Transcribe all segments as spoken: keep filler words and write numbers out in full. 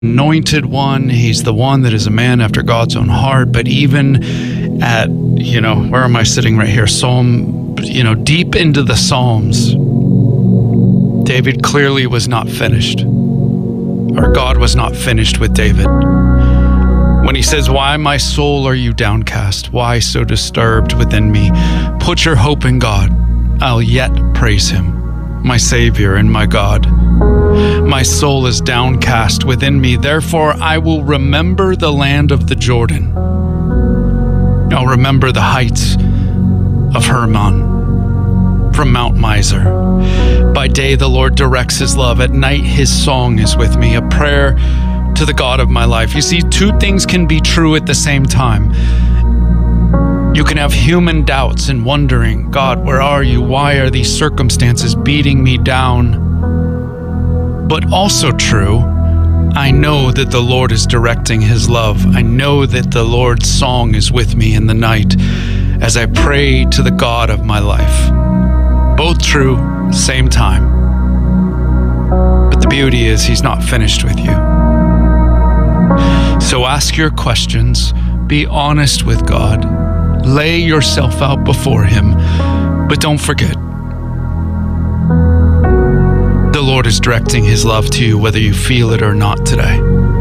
anointed one. He's the one that is a man after God's own heart. But even at, you know, where am I sitting right here? Psalm, you know, deep into the Psalms, David clearly was not finished, or God was not finished with David. When he says, "Why, my soul, are you downcast? Why so disturbed within me? Put your hope in God. I'll yet praise him, my Savior and my God. My soul is downcast within me. Therefore, I will remember the land of the Jordan. I'll remember the heights of Hermon from Mount Mizar. By day, the Lord directs his love. At night, his song is with me, a prayer to the God of my life." You see, two things can be true at the same time. You can have human doubts and wondering, "God, where are you? Why are these circumstances beating me down?" But also true, I know that the Lord is directing his love. I know that the Lord's song is with me in the night as I pray to the God of my life. Both true, same time. But the beauty is he's not finished with you. So ask your questions, be honest with God, lay yourself out before him, but don't forget, the Lord is directing his love to you whether you feel it or not today.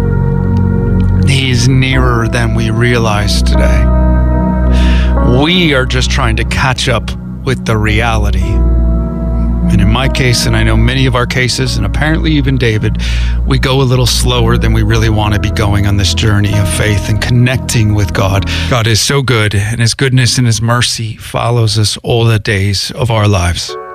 He's nearer than we realize today. We are just trying to catch up with the reality. And in my case, and I know many of our cases, and apparently even David, we go a little slower than we really want to be going on this journey of faith and connecting with God. God is so good, and his goodness and his mercy follows us all the days of our lives.